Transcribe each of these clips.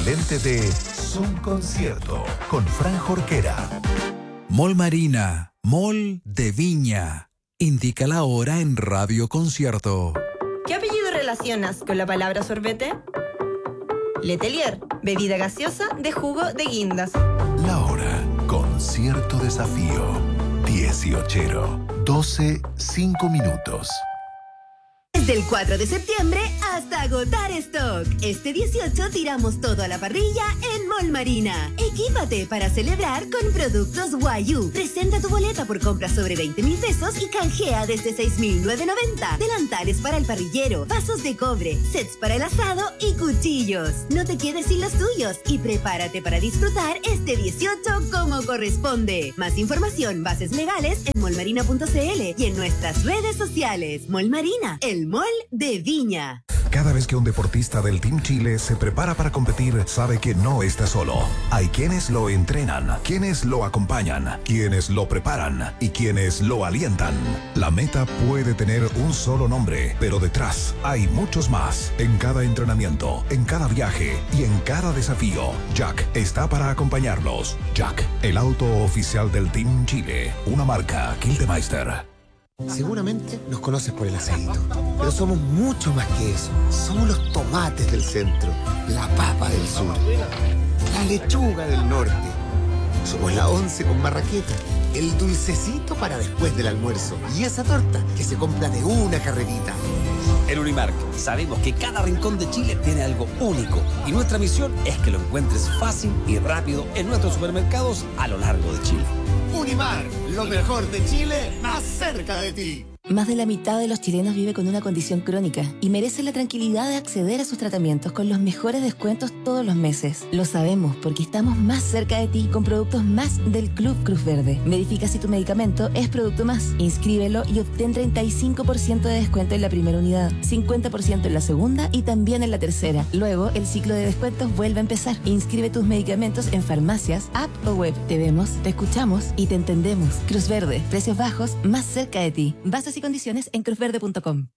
sorprendente de Son Concierto con Fran Jorquera. Mall Marina, Mall de Viña. Indica la hora en Radio Concierto. ¿Qué apellido relacionas con la palabra sorbete? Letelier, bebida gaseosa de jugo de guindas. La hora, Concierto Desafío. 18, 12, 5 minutos. Del 4 de septiembre hasta agotar stock. Este 18 tiramos todo a la parrilla en Mall Marina. Equípate para celebrar con productos Wayuu. Presenta tu boleta por compras sobre 20,000 pesos y canjea desde 6,990. Delantales para el parrillero, vasos de cobre, sets para el asado y cuchillos. No te quedes sin los tuyos y prepárate para disfrutar este 18 como corresponde. Más información, bases legales en mallmarina.cl y en nuestras redes sociales. Mall Marina, el Mall de Viña. Cada vez que un deportista del Team Chile se prepara para competir, sabe que no está solo. Hay quienes lo entrenan, quienes lo acompañan, quienes lo preparan y quienes lo alientan. La meta puede tener un solo nombre, pero detrás hay muchos más. En cada entrenamiento, en cada viaje y en cada desafío, Jack está para acompañarlos. Jack, el auto oficial del Team Chile, una marca Gildemeister. Seguramente nos conoces por el asadito, pero somos mucho más que eso. Somos los tomates del centro, la papa del sur, la lechuga del norte. Somos la once con marraqueta, el dulcecito para después del almuerzo y esa torta que se compra de una carrerita. En Unimark sabemos que cada rincón de Chile tiene algo único y nuestra misión es que lo encuentres fácil y rápido en nuestros supermercados a lo largo de Chile. Unimark, lo mejor de Chile, más cerca de ti. Más de la mitad de los chilenos vive con una condición crónica y merece la tranquilidad de acceder a sus tratamientos con los mejores descuentos todos los meses. Lo sabemos porque estamos más cerca de ti con productos más del Club Cruz Verde. Verifica si tu medicamento es producto más. Inscríbelo y obtén 35% de descuento en la primera unidad, 50% en la segunda y también en la tercera. Luego, el ciclo de descuentos vuelve a empezar. Inscribe tus medicamentos en farmacias, app o web. Te vemos, te escuchamos y te entendemos. Cruz Verde, precios bajos, más cerca de ti. Bases y condiciones en cruzverde.com.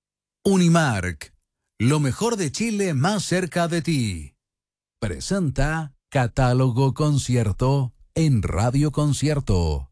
Unimark, lo mejor de Chile más cerca de ti. Presenta Catálogo Concierto en Radio Concierto.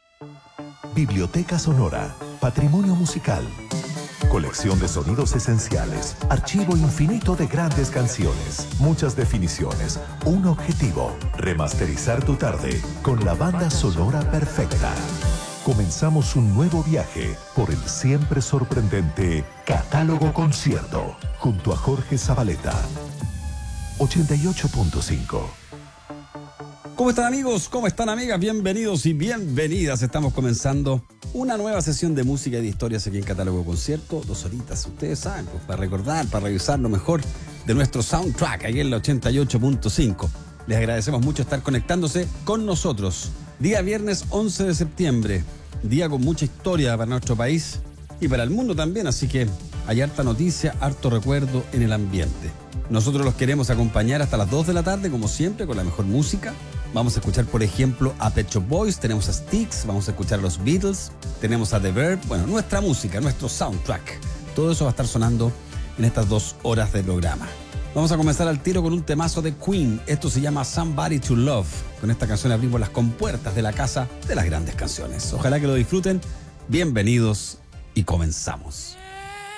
Biblioteca Sonora, patrimonio musical, colección de sonidos esenciales, archivo infinito de grandes canciones, muchas definiciones, un objetivo, remasterizar tu tarde con la banda sonora perfecta. Comenzamos un nuevo viaje por el siempre sorprendente Catálogo Concierto junto a Jorge Zabaleta. 88.5. ¿Cómo están amigos? ¿Cómo están amigas? Bienvenidos y bienvenidas. Estamos comenzando una nueva sesión de música y de historias aquí en Catálogo Concierto. 2 horitas, ustedes saben, pues, para recordar, para revisar lo mejor de nuestro soundtrack aquí en la 88.5. Les agradecemos mucho estar conectándose con nosotros. Día viernes 11 de septiembre, día con mucha historia para nuestro país y para el mundo también, así que hay harta noticia, harto recuerdo en el ambiente. Nosotros los queremos acompañar hasta las 2 de la tarde, como siempre, con la mejor música. Vamos a escuchar, por ejemplo, a Pet Shop Boys, tenemos a Styx, vamos a escuchar a los Beatles, tenemos a The Verb, bueno, nuestra música, nuestro soundtrack. Todo eso va a estar sonando en estas 2 horas de programa. Vamos a comenzar al tiro con un temazo de Queen. Esto se llama Somebody to Love. Con esta canción abrimos las compuertas de la casa de las grandes canciones. Ojalá que lo disfruten. Bienvenidos y comenzamos.